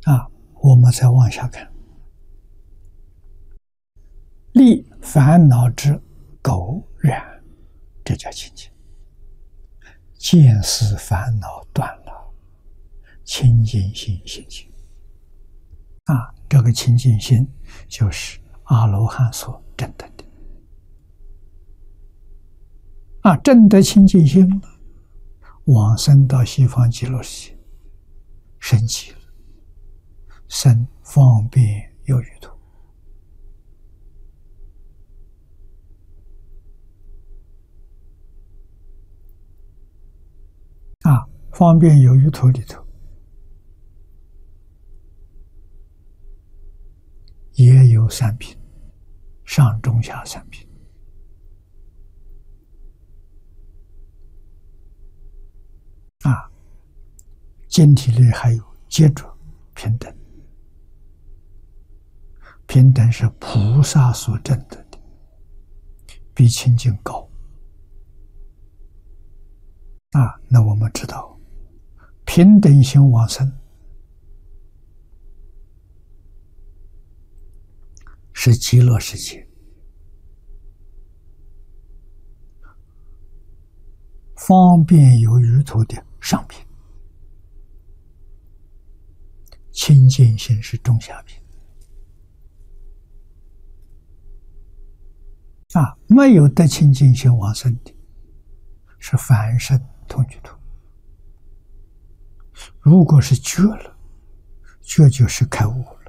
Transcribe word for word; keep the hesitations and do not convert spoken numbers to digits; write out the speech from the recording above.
啊，我们再往下看，离烦恼之垢染，这叫清净。见思烦恼断了，清净心现前。啊，这个清净心就是阿罗汉所证得的。啊，证得清净心了，往生到西方极乐世界，升级了，生方便有余土。啊，方便有余土里头也有三品，上中下三品。啊，经体里还有接着平等，平等是菩萨所证得的，比清净高。啊，那我们知道，平等心往生是极乐世界，方便有余土的上品，清净心是中下品。啊，没有得清净心往生的，是凡圣同居土。如果是觉了，觉就是开悟了。